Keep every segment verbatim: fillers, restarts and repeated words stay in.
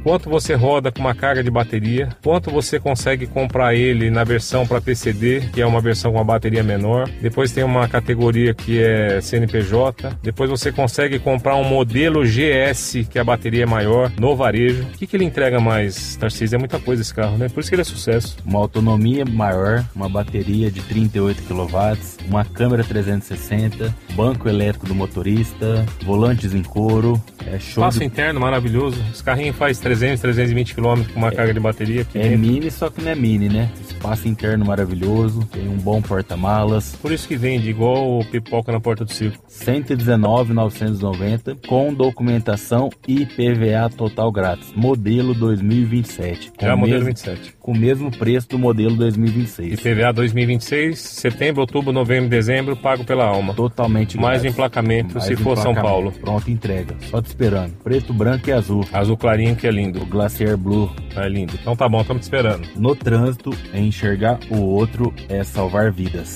quanto você roda com uma carga de bateria, quanto você consegue comprar ele na versão para P C D, que é uma versão com uma bateria menor. Depois tem uma categoria que é C N P J. Depois você consegue comprar um modelo G S, que a bateria é maior, no varejo. O que, que ele entrega mais, Tarcísio? É muita coisa esse carro, né? Por isso que ele é sucesso. Uma autonomia maior, uma bateria de trinta e oito quilowatts, uma câmera trezentos e sessenta, banco elétrico do motorista, volantes em couro, é show. Espaço de... interno maravilhoso. Esse carrinho faz trezentos, trezentos e vinte quilômetros com uma é, carga de bateria aqui É dentro. mini, só que não é mini, né? Espaço interno maravilhoso, tem um bom porta-malas. Por isso que vende igual o pipoca na porta do circo. cento e dezenove mil novecentos e noventa com documentação e I P V A total grátis. Modelo dois mil e vinte e sete. Já modelo vinte e sete. Com o mesmo preço do modelo dois mil e vinte e seis. I P V A dois mil e vinte e seis, setembro, outubro, novembro, dezembro, pago pela alma. Totalmente mais grátis. Emplacamento, mais se for São Paulo. Pronto, entrega. Só te esperando. Preto, branco e azul. Azul clarinho que é lindo. O Glacier Blue. É lindo. Então tá bom, estamos te esperando. No trânsito, enxergar o outro é salvar vidas.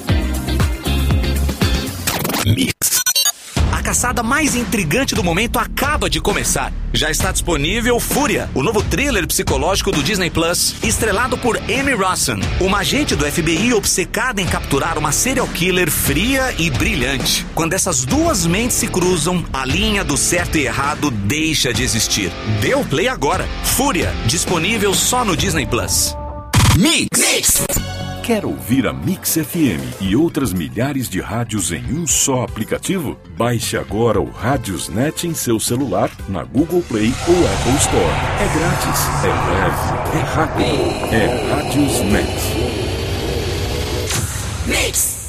Mix. A caçada mais intrigante do momento acaba de começar. Já está disponível Fúria, o novo thriller psicológico do Disney Plus, estrelado por Amy Rossen, uma agente do F B I obcecada em capturar uma serial killer fria e brilhante. Quando essas duas mentes se cruzam, a linha do certo e errado deixa de existir. Dê o play agora. Fúria, disponível só no Disney Plus. Mix! Mix! Quer ouvir a Mix F M e outras milhares de rádios em um só aplicativo? Baixe agora o Radiosnet em seu celular, na Google Play ou Apple Store. É grátis, é leve, é rápido, é Radiosnet. Mix!